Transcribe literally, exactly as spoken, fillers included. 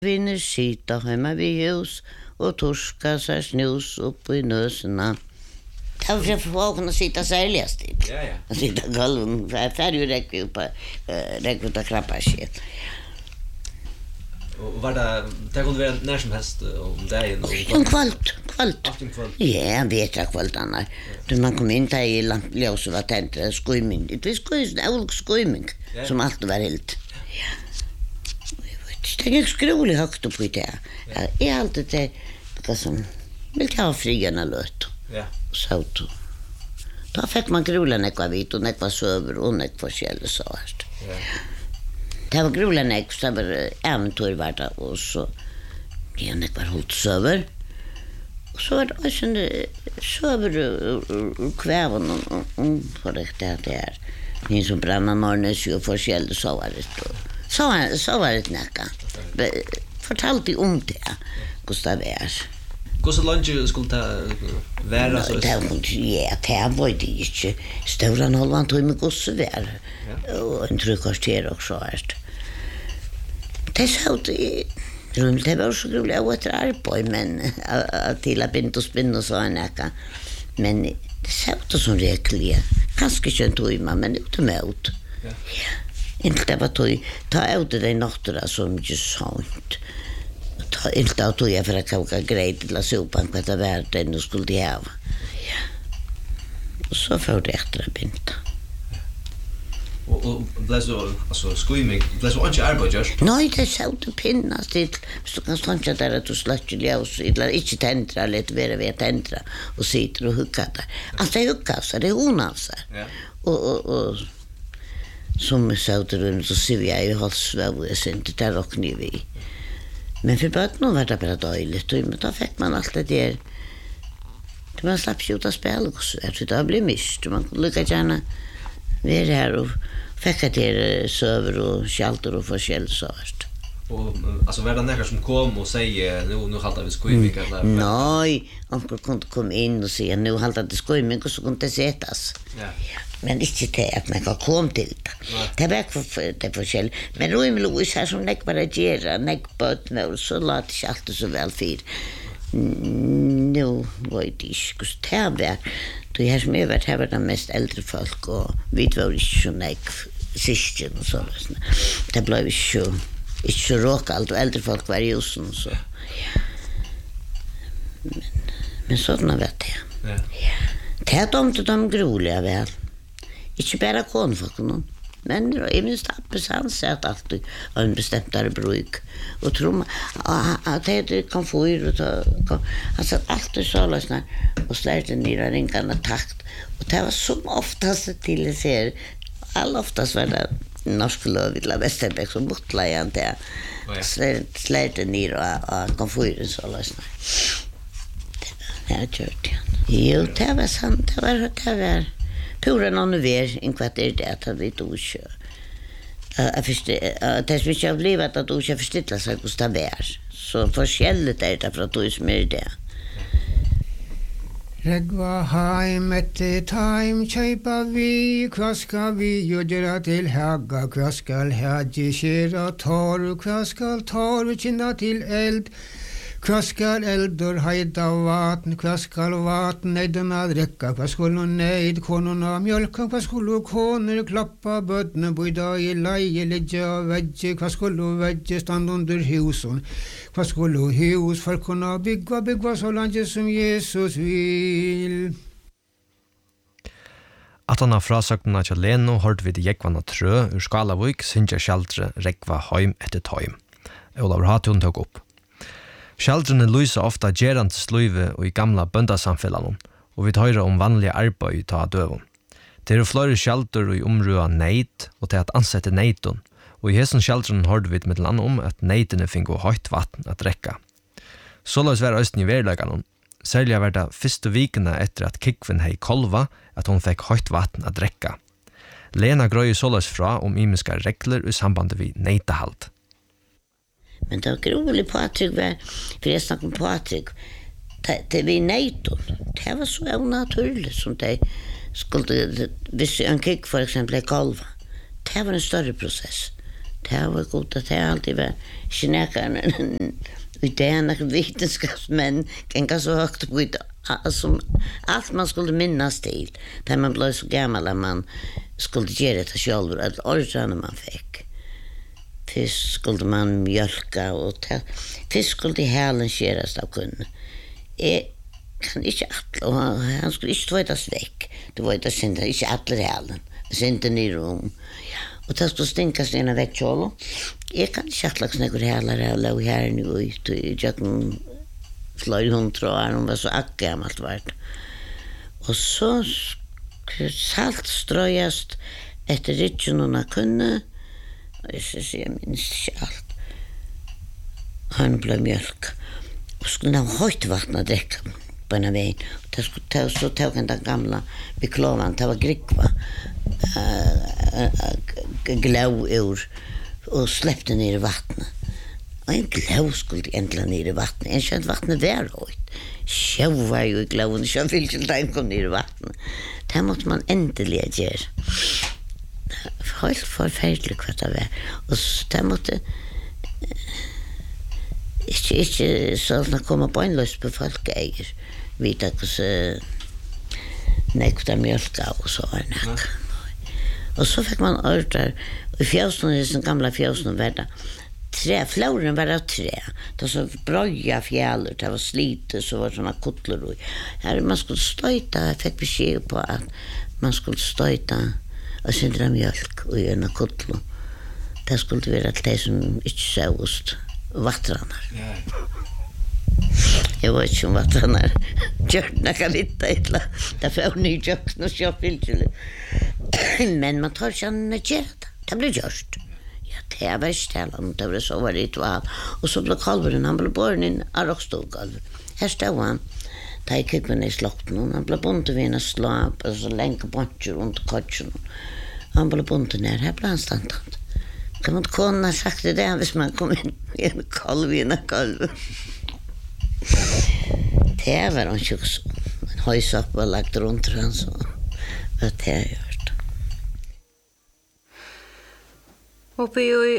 Vinner sita hemma vid hus och torska sig snus upp i nösarna. Det var för folk att sitta särligast. Ja, ja. Att sitta golven. Färg och räcker upp räcker ut av krappasket. Och var det, det kunde vara när som helst om dagen? En kvalt, kvalt. Alltid kvalt? Ja, en bättre kvalt annars. Då man kom in där i lamplås och var tänt, skojming. Det var skojming, olika skojming som alltid var helt. Ja. Det gick skroligt högt upp i det. Jag är alltid det som vill ta friarna löt. Ja. Så då. Då fick man grula nekva vit och nekva söver och nekva käll så här. Ja. Det var grula nek så var äventyr vart och så det nekva hållt söver. Och så var det också en söver kväven och för det där. Ni som bränner norrnes ju för käll så var det då. Så så var det näka. Fortalte om det. Gustav är. Hur så långt skulle ta vara så? Det ja, det var det inte. Stora halvan tog mig gosse där. Och en tryckarster också här. Det så det runt det var så roligt att vara på men till att binda och spinna så näka. Men det så det som regel. Kanske inte tog man men inte med ut. Ja. Inte det var tog ta ut det nattra som just sånt. Ta inte att jag för att koka grej till att sopa på det världen och skulle det ha. Ja. Och så får det extra binta. Och och blev så alltså screaming, blev så inte arbete. Nej, det så det pinnas det. Så kan stanna där att du släcker ljus eller inte tändra lite mer vet tändra och sitter och huckar där. Alltså det huckar så det honas. Ja. Och och och som så där så ser jag ju har svävt sen det där och ni vi. Men för bara nu var det bara dåligt och då fick man allt det där. Det man slapp ju att spela och så att det blev mist. Man lyckas gärna vara här och fick det där server och shelter och förskäll så här. Och alltså var det några som kom och säger nu nu haltar vi skojmik eller nej, onkel kunde komma in och säga nu haltar det skojmik och så kunde det sättas. Ja. Men inte det att man kan komma till det. Det var för det förskäll. Men då är det Louis här som lägger bara gera, lägger på med så låt sig allt så väl för. Nu var det inte så här. Då är som över här var de mest äldre folk och vi var inte så näck syskon och så. Det blev ju så inte så råkalt och äldre folk var ju så. Ja. Men, men sådana vet jag. Ja. Det är de till de groliga väl. Inte bara konfolk någon. Men i minst appes han sett alltid en bestämdare bruk. Och tror man att det kan få er och ta. Han satt alltid så lösna och slärte ner en ringarna takt. Och det var som oftast till att se. All oftast var det norsk löv i Västerbäck som bortla igen det. Slärte ner och kan få er så lösna. Det har gjort igen. Jo, det var sant. Det var det var. Pura någon ver in kvart är det att vi tog kö. Jag förstår det som jag blev att du ska förstå sig Gustav är. Så forskjelligt är det för att du smör det. Regva heim etter time kjøypa vi, hva skal vi gjøre til hagga, hva skal hagge skjera tar, hva skal tar kjenne til eld, hva skal eldur heida vatn, hva skal vatn neidena drekka, hva skulle neid konuna mjölka, hva skulle koner klappa bødne bøyda i leie legja vegge, hva skulle vegge stand under husen, hva skulle hus for kunna bygga, bygga så langt som Jesus vil. At han har frasøkene til Leno hørte vi til Jekvanna Trø ur Skalavik, Sintja Kjeldre, Rekva Heim etter Tøym. Olav Hatun tok opp. Kjeldrene lyser ofta gerant sløyve og i gamla bøndasamfellan, og vi tar om vanlige arbeid ta døvun. Det er flere kjeldrer i området neid, og til at ansette neidun, og i hessen kjeldren hørte vi med land om at neidene fingo høyt vatten at drekka. Så løs være østen i verleganon, særlig var det første vikene etter at Kikvin hei kolva at hun fikk høyt vatten at drekka. Lena grøy så løs fra om imiska regler i samband vi neidahalt. Men det var groligt Patrik var, för jag snackade om Patrik, det, det var nejton. Det var så onaturligt som det skulle, hvis en kick för exempel är kolva, det var en större process. Det var godt at det alltid var snäckaren. Det är något vetenskapsmän kan så högt på det som allt man skulle minnas till. Där man blev så gammal att man skulle göra det själv att orsaken man fick. Fisk skulle man mjölka och fisk skulle hälen skäras av kunna. Jag kan inte att och han skulle inte tvättas väck. Det var det synda inte alla hälen. Synda i rum. Och det skulle stinkas ner väck cholo. Jag kan inte att några hälar eller och här nu ut i jacken slår hon tror han var så gammalt vart. Och så salt ströjast efter ritchen kunna. Jag ser jag minns allt. Han blev mjölk. Och skulle ha höjt vatten att dricka på en väg. Det skulle ta så tog den gamla vid klovan. Det var grikva. Glå ur. Och släppte ner i vattnet. Och en glå skulle egentligen ner i vattnet. En känt vattnet där höjt. Sjö var ju i glån. Sjö vill inte den kom ner i vattnet. Det måste man äntligen göra. Helt forferdelig hva det var. Og det måtte ikke, ikke sånn å komme på en løs på folk eier. Vite hvordan nekta mjölka og så var nek. Og så fikk man ordre i fjøsene, i den gamle fjøsene var det tre, floren var av tre. Det var så brøya fjæler, det var slite, så var det sånne kuttler. Her man skulle støyta, jeg fikk beskjed på at man skulle støyta og sindra mjölk og gjerne kuttlo. Det skulle være alt de som ikke søvust vatranar. Jeg var ikke om vatranar gjørna kan vitta etla. Det får ny jøkken og sjåfylkjelig. Men man tar ikke an å gjøre det. Det blir gjørst. Ja, det er verstelan, det ble så var ritual. Og så ble kalveren, han ble borren inn av rockstolkalver. Her stod han. Da jeg kippen i slokten, han ble bundet ved en slap, og så lenge bunter rundt kotsen. Han ble bundet ned, her ble han standant. Kan man kona ha sagt det hvis man kom inn i en kalv i en kalv. Det var han ikke så. En høysopp var lagt rundt han så. Det har jeg gjort. Oppe i